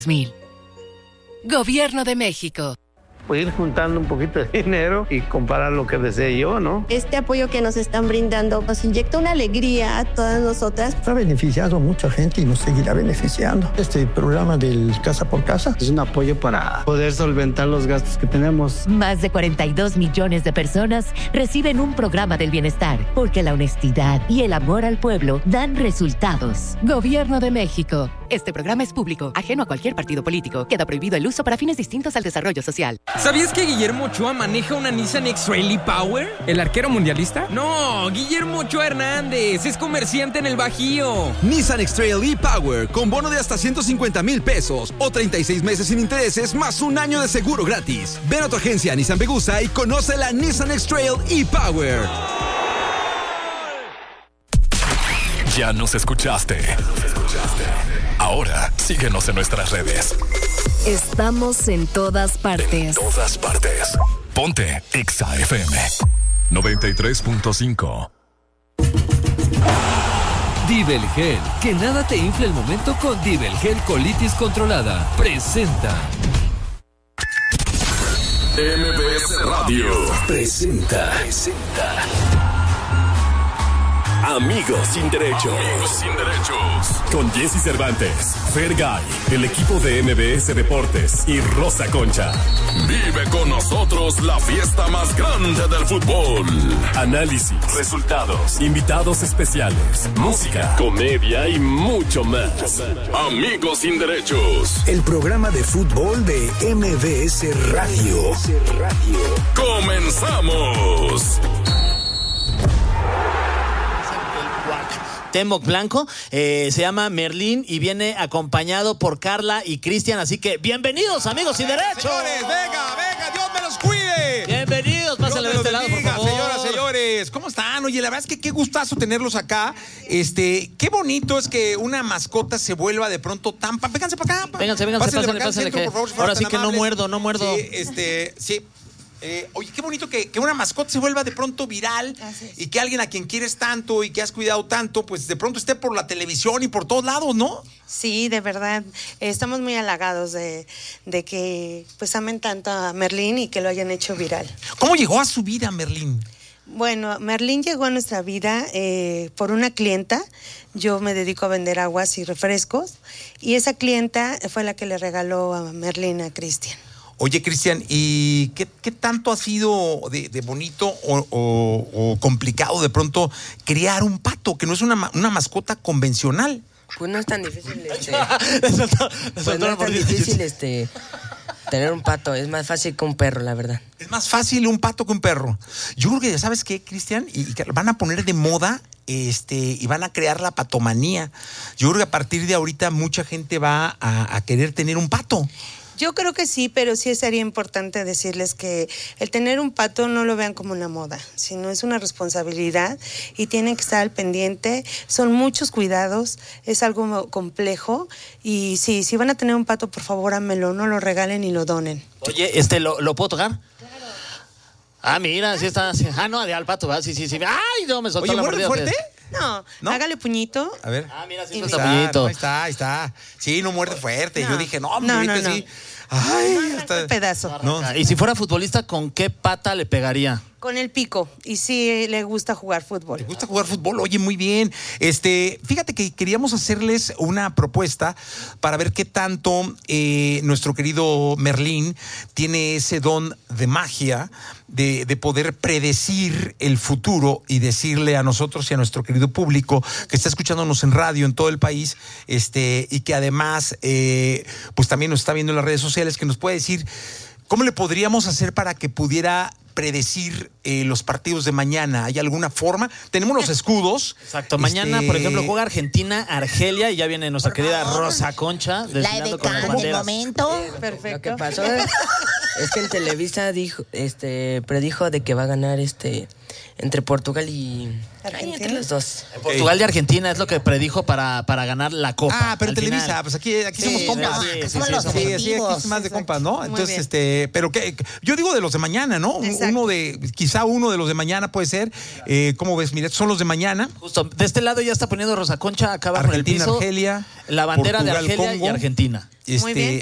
2000. Gobierno de México. Pues ir juntando un poquito de dinero y comparar lo que desee yo, ¿no? Este apoyo que nos están brindando nos inyecta una alegría a todas nosotras. Ha beneficiado a mucha gente y nos seguirá beneficiando. Este programa del Casa por Casa es un apoyo para poder solventar los gastos que tenemos. Más de 42 millones de personas reciben un programa del bienestar, porque la honestidad y el amor al pueblo dan resultados. Gobierno de México. Este programa es público, ajeno a cualquier partido político. Queda prohibido el uso para fines distintos al desarrollo social. ¿Sabías que Guillermo Ochoa maneja una Nissan X-Trail e-Power? ¿El arquero mundialista? No, Guillermo Ochoa Hernández es comerciante en el Bajío. Nissan X-Trail e-Power con bono de hasta 150,000 pesos o 36 meses sin intereses más un año de seguro gratis. Ven a tu agencia Nissan Vegusa y conoce la Nissan X-Trail e-Power. Ya nos escuchaste. Ahora síguenos en nuestras redes. Estamos en todas partes. En todas partes. Ponte Exa FM 93.5. Dibelgel, que nada te infle el momento con Dibelgel Colitis Controlada. Presenta. MBS Radio presenta. Amigos sin derechos. Amigos sin derechos. Con Jesse Cervantes, Fergay, el equipo de MBS Deportes y Rosa Concha. Vive con nosotros la fiesta más grande del fútbol. Análisis, resultados, invitados especiales, música, comedia y mucho más. Amigos sin derechos. El programa de fútbol de MBS Radio. ¡Comenzamos! Temoc Blanco, se llama Merlín y viene acompañado por Carla y Cristian, así que bienvenidos, amigos sin derechos. Señores, venga, Dios me los cuide. Bienvenidos, pásenle de este lado, por favor. Señores, ¿cómo están? Oye, la verdad es que qué gustazo tenerlos acá. Qué bonito es que una mascota se vuelva de pronto tan... Vénganse para acá. Vénganse, pásenle. Por favor, ahora sí que no muerdo. Sí. Oye, qué bonito que una mascota se vuelva de pronto viral y que alguien a quien quieres tanto y que has cuidado tanto, pues de pronto esté por la televisión y por todos lados, ¿no? Sí, de verdad. Estamos muy halagados de que pues amen tanto a Merlín y que lo hayan hecho viral. ¿Cómo llegó a su vida Merlín? Bueno, Merlín llegó a nuestra vida por una clienta. Yo me dedico a vender aguas y refrescos y esa clienta fue la que le regaló a Merlín a Cristian. Oye, Cristian, ¿y qué tanto ha sido de bonito o complicado de pronto criar un pato, que no es una mascota convencional? Pues no es tan difícil, tener un pato. Es más fácil que un perro, la verdad. Es más fácil un pato que un perro. Yo creo que ya sabes qué, Cristian, y van a poner de moda y van a crear la patomanía. Yo creo que a partir de ahorita mucha gente va a querer tener un pato. Yo creo que sí, pero sí sería importante decirles que el tener un pato no lo vean como una moda, sino es una responsabilidad y tienen que estar al pendiente. Son muchos cuidados, es algo complejo y sí, si van a tener un pato, por favor, hámelo, no lo regalen ni lo donen. Oye, ¿lo puedo tocar? Claro. Ah, mira, sí está. No, al pato, ¿verdad? Sí. ¡Ay, no, me soltó la mordida! ¿Fuerte? No, hágale puñito. A ver. Ah, mira, sí está puñito. Ahí está. Sí, no muerde fuerte. Yo dije, no. Sí. Ay, está pedazo. No. Y si fuera futbolista, ¿con qué pata le pegaría? Con el pico. Y sí le gusta jugar fútbol. ¿Le gusta jugar fútbol? Oye, muy bien. Fíjate que queríamos hacerles una propuesta para ver qué tanto nuestro querido Merlín tiene ese don de magia de poder predecir el futuro y decirle a nosotros y a nuestro querido público que está escuchándonos en radio en todo el país, y que además pues también nos está viendo en las redes sociales, que nos puede decir cómo le podríamos hacer para que pudiera predecir los partidos de mañana. ¿Hay alguna forma? Tenemos los escudos. Exacto. Mañana, por ejemplo, juega Argentina, Argelia, y ya viene nuestra querida Rosa Concha. La edecán del momento. Perfecto. ¿Qué pasó? Es que en Televisa predijo de que va a ganar entre Portugal y Argentina. Entre los dos. Portugal y Argentina es lo que predijo para ganar la Copa. Ah, pero en Televisa, pues aquí somos compas. Sí, aquí es más de compas, ¿no? Entonces, pero yo digo de los de mañana, ¿no? Quizá uno de los de mañana puede ser. ¿Cómo ves? Mira, son los de mañana. Justo, de este lado ya está poniendo Rosa Concha, acá abajo en el piso. Argelia, la bandera Portugal, de Argelia Congo, y Argentina. Muy bien.